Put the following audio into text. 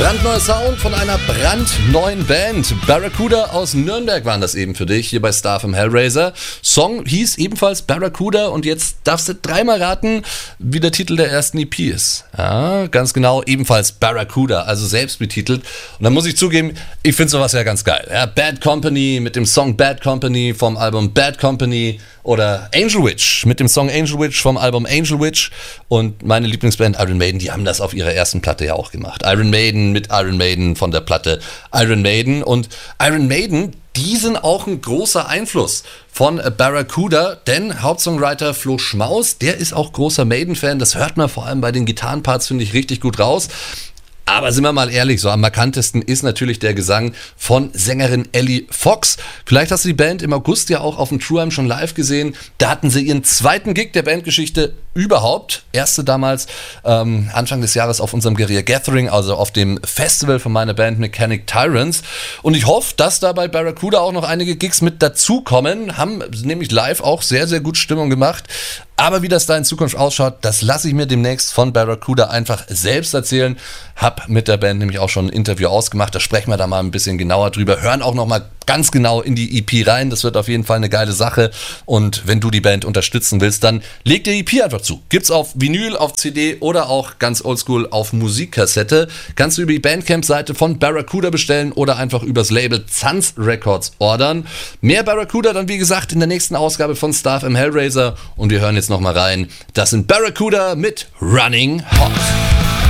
Brandneuer Sound von einer brandneuen Band. Barracuda aus Nürnberg waren das eben für dich, hier bei Star vom Hellraiser. Song hieß ebenfalls Barracuda und jetzt darfst du dreimal raten, wie der Titel der ersten EP ist. Ja, ganz genau, ebenfalls Barracuda, also selbst betitelt. Und dann muss ich zugeben, ich finde sowas ja ganz geil. Ja, Bad Company mit dem Song Bad Company vom Album Bad Company oder Angel Witch mit dem Song Angel Witch vom Album Angel Witch. Und meine Lieblingsband Iron Maiden, die haben das auf ihrer ersten Platte ja auch gemacht. Iron Maiden mit Iron Maiden von der Platte Iron Maiden. Und Iron Maiden, die sind auch ein großer Einfluss von Barracuda, denn Hauptsongwriter Flo Schmaus, der ist auch großer Maiden-Fan. Das hört man vor allem bei den Gitarrenparts, finde ich, richtig gut raus. Aber sind wir mal ehrlich, so am markantesten ist natürlich der Gesang von Sängerin Ellie Fox. Vielleicht hast du die Band im August ja auch auf dem True Am schon live gesehen. Da hatten sie ihren zweiten Gig der Bandgeschichte überhaupt. Erste damals Anfang des Jahres auf unserem Guerilla Gathering, also auf dem Festival von meiner Band Mechanic Tyrants. Und ich hoffe, dass da bei Barracuda auch noch einige Gigs mit dazukommen. Haben nämlich live auch sehr, sehr gut Stimmung gemacht. Aber wie das da in Zukunft ausschaut, das lasse ich mir demnächst von Barracuda einfach selbst erzählen. Hab mit der Band nämlich auch schon ein Interview ausgemacht, da sprechen wir da mal ein bisschen genauer drüber, hören auch nochmal ganz genau in die EP rein, das wird auf jeden Fall eine geile Sache und wenn du die Band unterstützen willst, dann leg dir die EP einfach zu. Gibt's auf Vinyl, auf CD oder auch ganz oldschool auf Musikkassette. Kannst du über die Bandcamp-Seite von Barracuda bestellen oder einfach übers Label Zanz Records ordern. Mehr Barracuda dann wie gesagt in der nächsten Ausgabe von Star im Hellraiser und wir hören jetzt nochmal rein. Das sind Barracuda mit Running Hot.